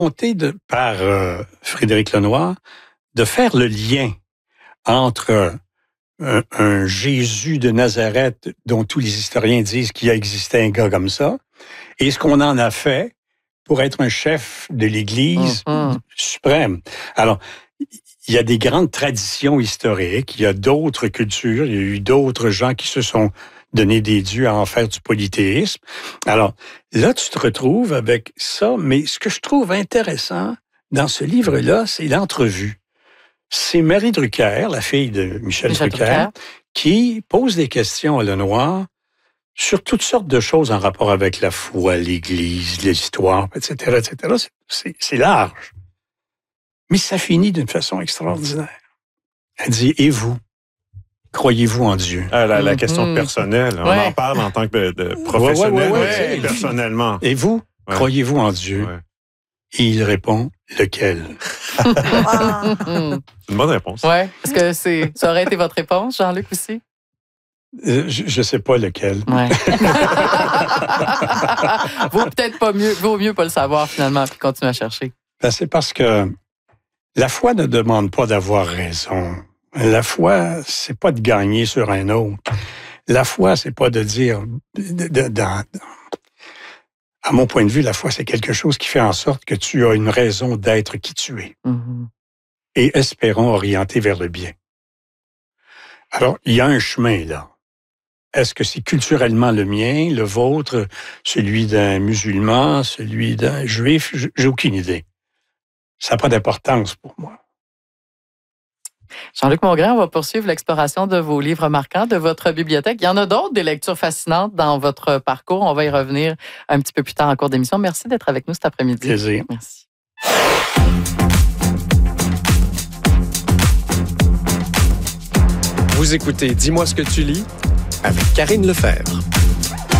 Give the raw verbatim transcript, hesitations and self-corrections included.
Monté de, par euh, Frédéric Lenoir de faire le lien entre un, un Jésus de Nazareth dont tous les historiens disent qu'il a existé un gars comme ça et ce qu'on en a fait pour être un chef de l'Église mm-hmm. suprême. Alors, il y a des grandes traditions historiques, il y a d'autres cultures, il y a eu d'autres gens qui se sont donné des dieux à en faire du polythéisme. Alors, là, tu te retrouves avec ça, mais ce que je trouve intéressant dans ce livre-là, c'est l'entrevue. C'est Marie Drucker, la fille de Michel, Michel Drucker, Drucker, qui pose des questions à Lenoir sur toutes sortes de choses en rapport avec la foi, l'Église, l'histoire, et cetera, et cetera. C'est, c'est large. Mais ça finit d'une façon extraordinaire. Elle dit, et vous? Croyez-vous en Dieu? Ah, la, la question mm-hmm. personnelle. On ouais. en parle en tant que de professionnel, ouais, ouais, ouais, ouais, personnellement. Et vous, ouais. croyez-vous en Dieu? Ouais. Et il répond, lequel? C'est une bonne réponse. Oui. Est-ce que c'est, ça aurait été votre réponse, Jean-Luc, aussi? Euh, je ne sais pas lequel. Ouais. Vaut peut-être pas mieux, vaut mieux pas le savoir, finalement, puis continuer à chercher. Ben, c'est parce que la foi ne demande pas d'avoir raison. La foi, c'est pas de gagner sur un autre. La foi, c'est pas de dire... De, de, de, à mon point de vue, la foi, c'est quelque chose qui fait en sorte que tu as une raison d'être qui tu es. Mm-hmm. Et espérons orienter vers le bien. Alors, il y a un chemin, là. Est-ce que c'est culturellement le mien, le vôtre, celui d'un musulman, celui d'un juif? J'ai aucune idée. Ça n'a pas d'importance pour moi. Jean-Luc Mongrain, on va poursuivre l'exploration de vos livres marquants, de votre bibliothèque. Il y en a d'autres, des lectures fascinantes dans votre parcours. On va y revenir un petit peu plus tard en cours d'émission. Merci d'être avec nous cet après-midi. Plaisir. Merci. Vous écoutez Dis-moi ce que tu lis avec Karine Lefebvre.